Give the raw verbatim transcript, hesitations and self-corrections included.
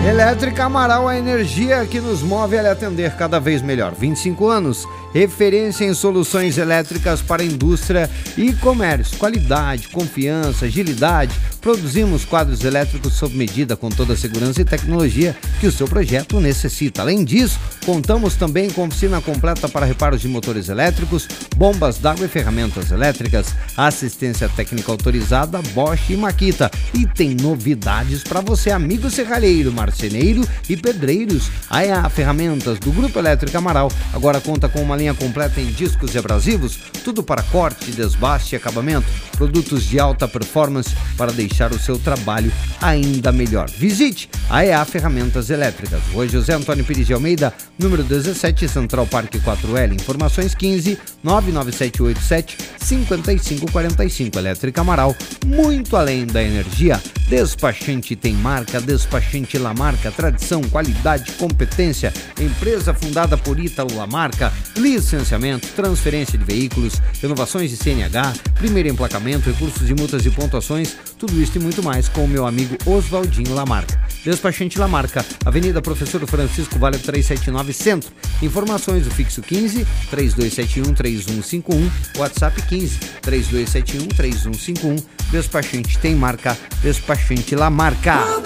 Elétrica Amaral, a energia que nos move a lhe atender cada vez melhor. vinte e cinco anos, referência em soluções elétricas para indústria e comércio. Qualidade, confiança, agilidade. Produzimos quadros elétricos sob medida com toda a segurança e tecnologia que o seu projeto necessita. Além disso, contamos também com oficina completa para reparos de motores elétricos, bombas d'água e ferramentas elétricas, assistência técnica autorizada, Bosch e Makita. E tem novidades para você, amigo serralheiro, marceneiro e pedreiros. A E A Ferramentas do Grupo Elétrica Amaral agora conta com uma linha completa em discos e abrasivos, tudo para corte, desbaste e acabamento, produtos de alta performance para deixar o seu trabalho ainda melhor. Visite a E A Ferramentas Elétricas, Rua José Antônio Pires de Almeida, número dezessete, Central Parque quatro L. Informações quinze, nove nove sete oito sete, cinco cinco quatro cinco. Elétrica Amaral, muito além da energia. Despachante tem marca, Despachante Lamarca, tradição, qualidade, competência. Empresa fundada por Ítalo Lamarca. Licenciamento, transferência de veículos, renovações de C N H, primeiro emplacamento, recursos de multas e pontuações, tudo isso e muito mais com o meu amigo Oswaldinho Lamarca. Despachante Lamarca, Avenida Professor Francisco Vale trezentos e setenta e nove Centro. Informações do fixo quinze, três dois sete um, três um cinco um, WhatsApp quinze, três dois sete um, três um cinco um. Despachante tem marca, Despachante Lamarca.